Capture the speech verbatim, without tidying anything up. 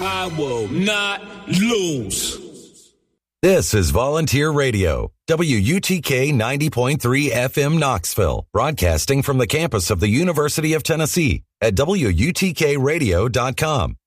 I will not lose. This is Volunteer Radio, W U T K ninety point three F M Knoxville, broadcasting from the campus of the University of Tennessee at W U T K radio dot com.